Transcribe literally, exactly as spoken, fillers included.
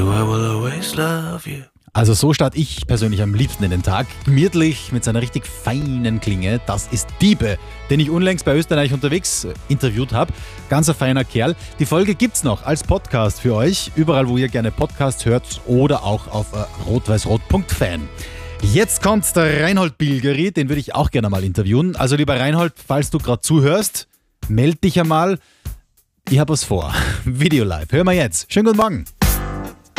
I will always love you. Also so starte ich persönlich am liebsten in den Tag. Gemütlich mit seiner richtig feinen Klinge. Das ist Diebe, den ich unlängst bei Österreich unterwegs äh, interviewt habe. Ganz ein feiner Kerl. Die Folge gibt's noch als Podcast für euch. Überall, wo ihr gerne Podcasts hört oder auch auf äh, rot-weiß-rot punkt fan. Jetzt kommt der Reinhold Bilgeri. Den würde ich auch gerne mal interviewen. Also lieber Reinhold, falls du gerade zuhörst, meld dich einmal. Ich habe was vor. Video live. Hör mal jetzt. Schönen guten Morgen.